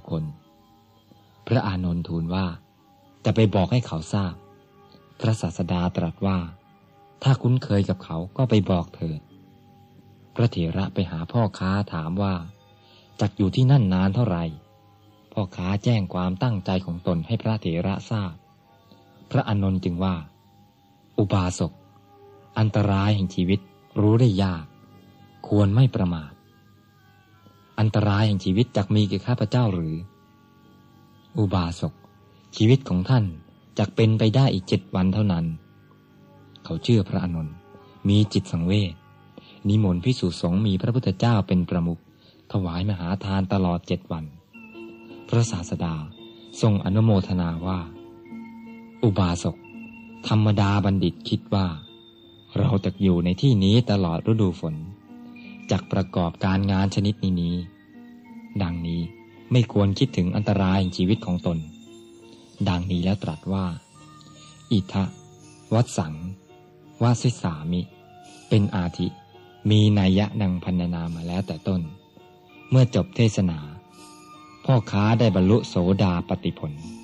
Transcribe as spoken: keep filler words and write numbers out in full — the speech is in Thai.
คน พระอานนท์ทูลว่าจะไปบอกให้เขาทราบพระศาสดาตรัสว่าถ้าคุ้นเคยกับเขาก็ไปบอกเถิดพระเถระไปหาพ่อค้าถามว่าจักอยู่ที่นั่นนานเท่าไหร่พ่อค้าแจ้งความตั้งใจของตนให้พระเถระทราบพระอานนท์จึงว่าอุบาสกอันตรายแห่งชีวิตรู้ได้ยากควรไม่ประมาทอันตรายแห่งชีวิตจักมีแก่ข้าพเจ้าหรืออุบาสกชีวิตของท่านจักเป็นไปได้อีกเจ็ดวันเท่านั้นเขาเชื่อพระอานนท์มีจิตสังเวชนิมนต์ภิกษุสงฆ์มีพระพุทธเจ้าเป็นประมุขถวายมหาทานตลอดเจ็ดวันพระศาสดาทรงอนุโมทนาว่าอุบาสกธรรมดาบัณฑิตคิดว่าเราจักอยู่ในที่นี้ตลอดฤดูฝนจักประกอบการงานชนิดนี้นี้ดังนี้ไม่ควรคิดถึงอันตรายชีวิตของตนดังนี้แล้วตรัสว่าอิทะวัสสังวาสิสามิเป็นอาทิมีนัยยะดังพรรณนามาแล้วแต่ต้นเมื่อจบเทศนาพ่อค้าได้บรรลุโสดาปัตติผล